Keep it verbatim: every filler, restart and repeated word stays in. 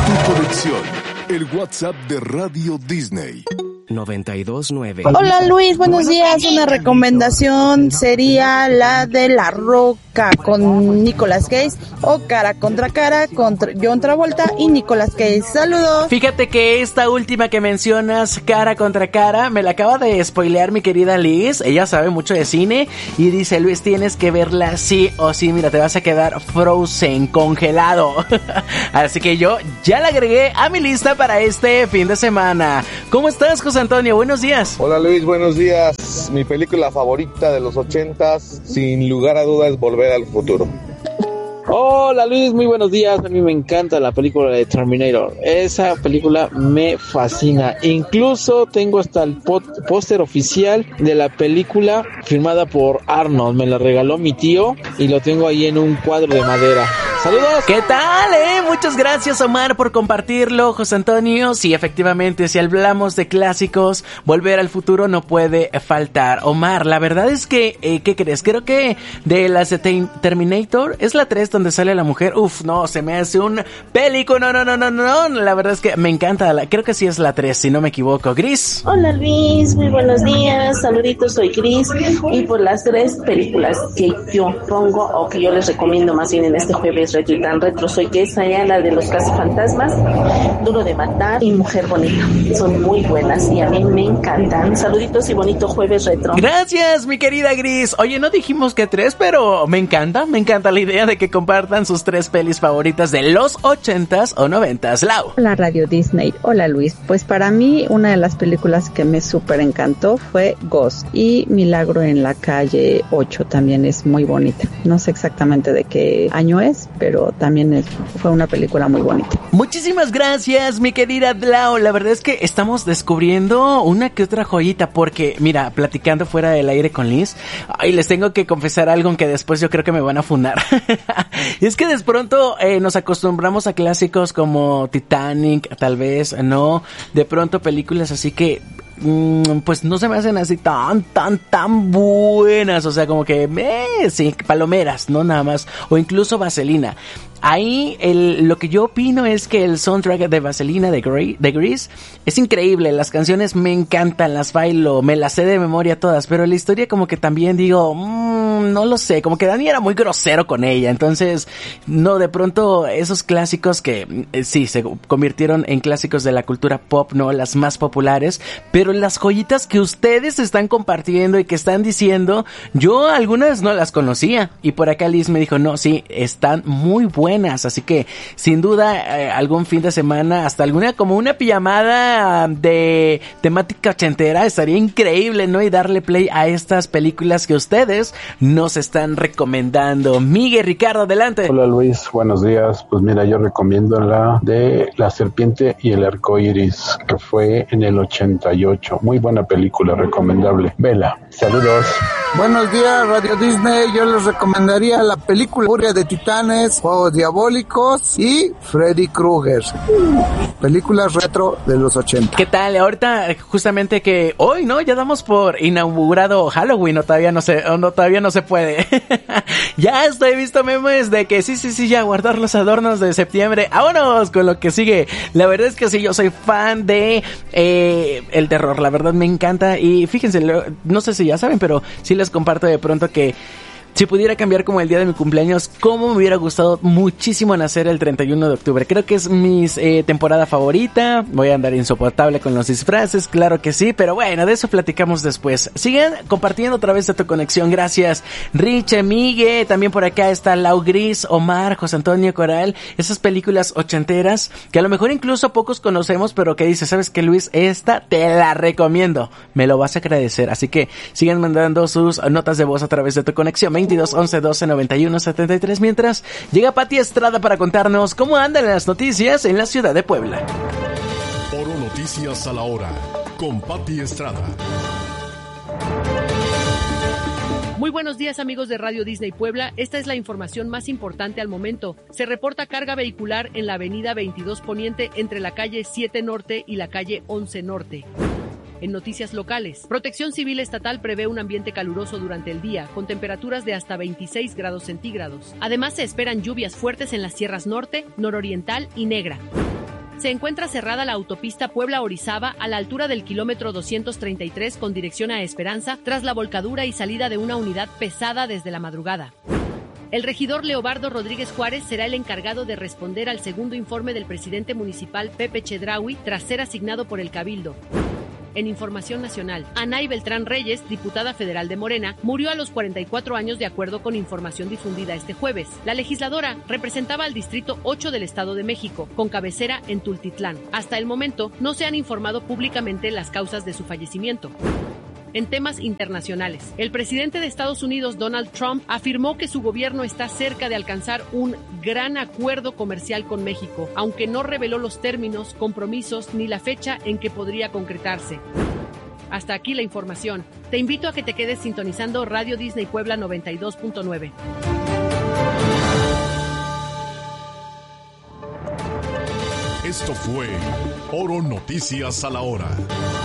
Tu conexión, el WhatsApp de Radio Disney. noventa y dos nueve. Hola Luis, buenos días. Una recomendación sería la de La Roca con Nicolas Cage o Cara contra Cara con John Travolta y Nicolas Cage. Saludos. Fíjate que esta última que mencionas, Cara contra Cara, me la acaba de spoilear mi querida Liz. Ella sabe mucho de cine y dice: Luis, tienes que verla sí o sí. Mira, te vas a quedar frozen, congelado. Así que yo ya la agregué a mi lista para este fin de semana. ¿Cómo estás, José Antonio? Buenos días. Hola Luis, buenos días. Mi película favorita de los ochentas, sin lugar a dudas, Volver al Futuro. Hola Luis, muy buenos días. A mí me encanta la película de Terminator. Esa película me fascina. Incluso tengo hasta el póster oficial de la película firmada por Arnold. Me la regaló mi tío y lo tengo ahí en un cuadro de madera. ¡Saludos! ¿Qué tal, eh? Muchas gracias, Omar, por compartirlo, José Antonio. Sí, efectivamente, si hablamos de clásicos, Volver al Futuro no puede faltar. Omar, la verdad es que, eh, ¿qué crees? Creo que de las de Terminator es la tres donde sale la mujer. Uf, no, se me hace un película. No, no, no, no, no. La verdad es que me encanta. La, creo que sí es la tres, si no me equivoco. Gris. Hola Luis, muy buenos días. Saluditos, soy Gris. Y por las tres películas que yo pongo, o que yo les recomiendo más bien en este jueves retro y tan retro, soy que esa ya la de los cazafantasmas, Duro de Matar y Mujer Bonita. Son muy buenas y a mí me encantan. Saluditos y bonito jueves retro. Gracias, mi querida Gris. Oye, no dijimos que tres, pero me encanta, me encanta la idea de que compartan sus tres pelis favoritas de los ochentas o noventas. Lau. Hola Radio Disney. Hola Luis. Pues para mí una de las películas que me súper encantó fue Ghost, y Milagro en la calle ocho también es muy bonita. No sé exactamente de qué año es, pero también es, fue una película muy bonita. Muchísimas gracias, mi querida Lau. La verdad es que estamos descubriendo una que otra joyita, porque mira, platicando fuera del aire con Liz, ay, les tengo que confesar algo que después yo creo que me van a funar. Y es que de pronto eh, nos acostumbramos a clásicos como Titanic, tal vez, ¿no? De pronto películas así que mm, pues no se me hacen así tan, tan, tan buenas. O sea, como que, eh, sí, palomeras, ¿no? Nada más. O incluso Vaselina. Ahí el, lo que yo opino es que el soundtrack de Vaselina de, Gre- de Grease es increíble. Las canciones me encantan, las bailo, me las sé de memoria todas, pero la historia como que también digo, mmm, no lo sé, como que Dani era muy grosero con ella. Entonces, no, de pronto esos clásicos que eh, sí, se convirtieron en clásicos de la cultura pop, no las más populares, pero las joyitas que ustedes están compartiendo y que están diciendo, yo algunas no las conocía. Y por acá Liz me dijo, no, sí, están muy buenas. Así que sin duda eh, algún fin de semana, hasta alguna como una pijamada de temática ochentera estaría increíble, ¿no? Y darle play a estas películas que ustedes nos están recomendando. Miguel, Ricardo, adelante. Hola Luis, buenos días. Pues mira, yo recomiendo la de La Serpiente y el Arco Iris, que fue en el ochenta y ocho. Muy buena película, recomendable. Vela. Saludos. Buenos días, Radio Disney. Yo les recomendaría la película Furia de Titanes, Juegos Diabólicos y Freddy Krueger. Películas retro de los ochenta. ¿Qué tal? Ahorita, justamente que hoy, ¿no? Ya damos por inaugurado Halloween, o todavía no se, o no, todavía no se puede. Ya estoy visto memes de que sí, sí, sí, ya guardar los adornos de septiembre. ¡Vámonos con lo que sigue! La verdad es que sí, yo soy fan de eh, el terror. La verdad me encanta. Y fíjense, no sé si ya saben, pero sí les comparto de pronto que si pudiera cambiar como el día de mi cumpleaños, cómo me hubiera gustado muchísimo nacer el treinta y uno de octubre. Creo que es mi eh, temporada favorita. Voy a andar insoportable con los disfraces, claro que sí, pero bueno, de eso platicamos después. Sigan compartiendo a través de tu conexión. Gracias, Riche, Migue, también por acá está Lau Gris, Omar, José Antonio Coral. Esas películas ochenteras que a lo mejor incluso pocos conocemos, pero que dice, ¿sabes qué, Luis? Esta te la recomiendo. Me lo vas a agradecer. Así que sigan mandando sus notas de voz a través de tu conexión. veintidós once doce noventa y uno setenta y tres, mientras llega Pati Estrada para contarnos cómo andan las noticias en la ciudad de Puebla. Oro Noticias a la hora, con Pati Estrada. Muy buenos días, amigos de Radio Disney Puebla. Esta es la información más importante al momento. Se reporta carga vehicular en la avenida veintidós Poniente entre la calle siete Norte y la calle once Norte. En noticias locales, Protección Civil Estatal prevé un ambiente caluroso durante el día, con temperaturas de hasta veintiséis grados centígrados. Además, se esperan lluvias fuertes en las sierras norte, nororiental y negra. Se encuentra cerrada la autopista Puebla-Orizaba a la altura del kilómetro doscientos treinta y tres con dirección a Esperanza tras la volcadura y salida de una unidad pesada desde la madrugada. El regidor Leobardo Rodríguez Juárez será el encargado de responder al segundo informe del presidente municipal Pepe Chedraui tras ser asignado por el Cabildo. En información nacional, Anay Beltrán Reyes, diputada federal de Morena, murió a los cuarenta y cuatro años de acuerdo con información difundida este jueves. La legisladora representaba al Distrito ocho del Estado de México, con cabecera en Tultitlán. Hasta el momento, no se han informado públicamente las causas de su fallecimiento. En temas internacionales, el presidente de Estados Unidos, Donald Trump, afirmó que su gobierno está cerca de alcanzar un gran acuerdo comercial con México, aunque no reveló los términos, compromisos ni la fecha en que podría concretarse. Hasta aquí la información. Te invito a que te quedes sintonizando Radio Disney Puebla noventa y dos punto nueve. Esto fue Oro Noticias a la Hora.